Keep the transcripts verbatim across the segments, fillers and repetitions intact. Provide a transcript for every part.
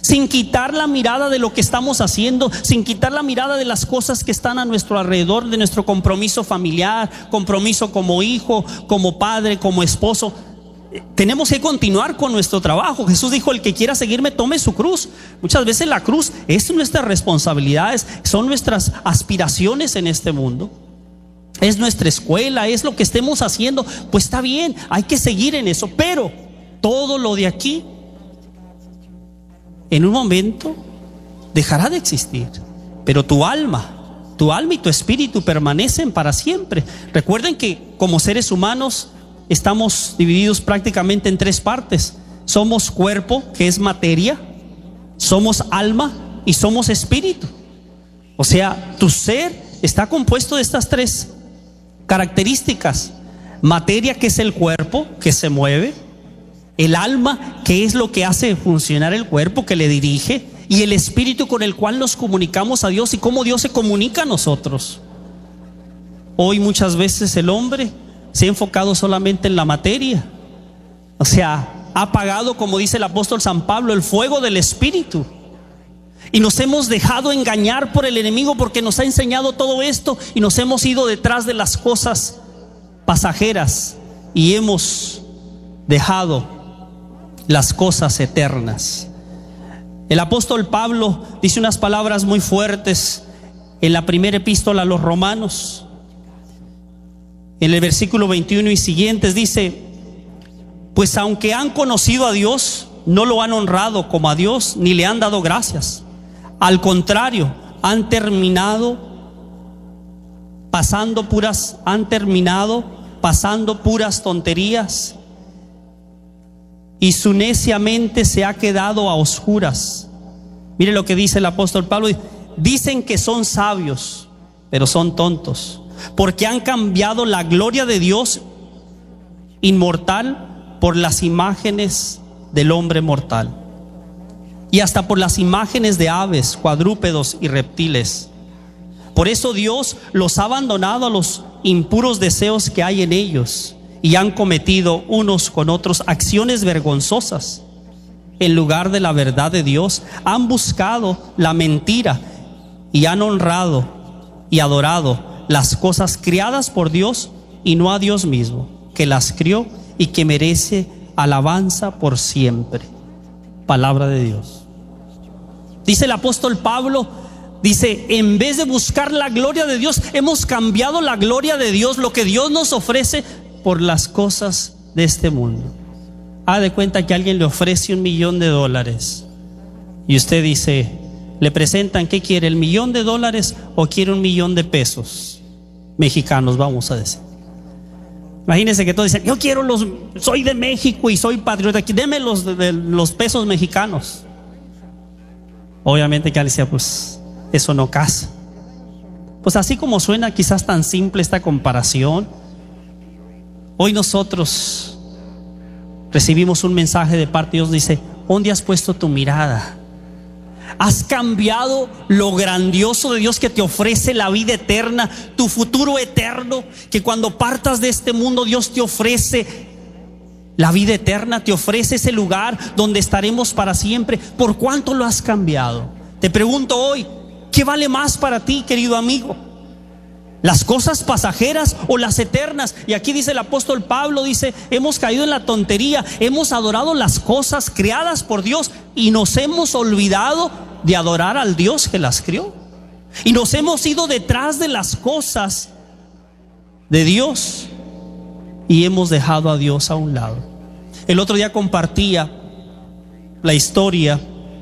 sin quitar la mirada de lo que estamos haciendo, sin quitar la mirada de las cosas que están a nuestro alrededor, de nuestro compromiso familiar, compromiso como hijo, como padre, como esposo. Tenemos que continuar con nuestro trabajo. Jesús dijo: el que quiera seguirme, tome su cruz. Muchas veces la cruz es nuestras responsabilidades, son nuestras aspiraciones en este mundo, es nuestra escuela, es lo que estemos haciendo. Pues está bien, hay que seguir en eso, pero todo lo de aquí en un momento dejará de existir, pero tu alma, tu alma y tu espíritu permanecen para siempre. Recuerden que como seres humanos estamos divididos prácticamente en tres partes. Somos cuerpo, que es materia, somos alma y somos espíritu. O sea, tu ser está compuesto de estas tres características: materia, que es el cuerpo, que se mueve; el alma, que es lo que hace funcionar el cuerpo, que le dirige; y el espíritu, con el cual nos comunicamos a Dios y cómo Dios se comunica a nosotros. Hoy muchas veces el hombre se ha enfocado solamente en la materia, o sea, ha apagado, como dice el apóstol San Pablo, el fuego del espíritu, y nos hemos dejado engañar por el enemigo, porque nos ha enseñado todo esto y nos hemos ido detrás de las cosas pasajeras y hemos dejado las cosas eternas. El apóstol Pablo dice unas palabras muy fuertes en la primera epístola a los Romanos, en el versículo veintiuno y siguientes. Dice: pues aunque han conocido a Dios, no lo han honrado como a Dios, ni le han dado gracias. Al contrario, han terminado pasando puras, han terminado pasando puras tonterías, y su necia mente se ha quedado a oscuras. Mire lo que dice el apóstol Pablo: dicen que son sabios, pero son tontos, porque han cambiado la gloria de Dios inmortal por las imágenes del hombre mortal, y hasta por las imágenes de aves, cuadrúpedos y reptiles. Por eso Dios los ha abandonado a los impuros deseos que hay en ellos, y han cometido unos con otros acciones vergonzosas. En lugar de la verdad de Dios, han buscado la mentira y han honrado y adorado las cosas criadas por Dios y no a Dios mismo, que las crió y que merece alabanza por siempre. Palabra de Dios. Dice el apóstol Pablo, dice: en vez de buscar la gloria de Dios, hemos cambiado la gloria de Dios, lo que Dios nos ofrece, por las cosas de este mundo. Haga de cuenta que alguien le ofrece un millón de dólares y usted dice, le presentan: ¿qué quiere? ¿El millón de dólares o quiere un millón de pesos mexicanos? Vamos a decir. Imagínense que todos dicen: yo quiero los, soy de México y soy patriota, deme los, de, de, los pesos mexicanos. Obviamente que alguien decía: pues eso no casa. Pues así como suena quizás tan simple esta comparación, hoy nosotros recibimos un mensaje de parte de Dios. Dice: ¿dónde has puesto tu mirada? ¿Has cambiado lo grandioso de Dios, que te ofrece la vida eterna, tu futuro eterno? Que cuando partas de este mundo, Dios te ofrece la vida eterna, te ofrece ese lugar donde estaremos para siempre. ¿Por cuánto lo has cambiado? Te pregunto hoy, ¿qué vale más para ti, querido amigo? ¿Las cosas pasajeras o las eternas? Y aquí dice el apóstol Pablo, dice: hemos caído en la tontería, hemos adorado las cosas creadas por Dios y nos hemos olvidado de adorar al Dios que las creó. Y nos hemos ido detrás de las cosas de Dios y hemos dejado a Dios a un lado. El otro día compartía la historia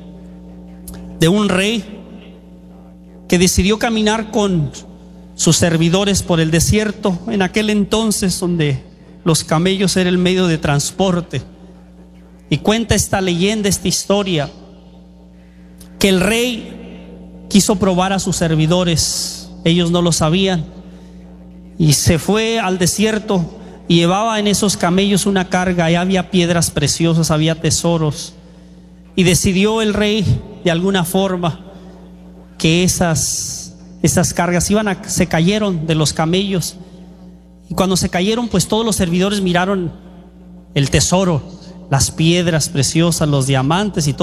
de un rey que decidió caminar con sus servidores por el desierto, en aquel entonces donde los camellos eran el medio de transporte. Y cuenta esta leyenda, esta historia, que el rey quiso probar a sus servidores, ellos no lo sabían, y se fue al desierto y llevaba en esos camellos una carga, y había piedras preciosas, había tesoros, y decidió el rey de alguna forma que esas Esas cargas iban a, se cayeron de los camellos, y cuando se cayeron, pues todos los servidores miraron el tesoro, las piedras preciosas, los diamantes y todo.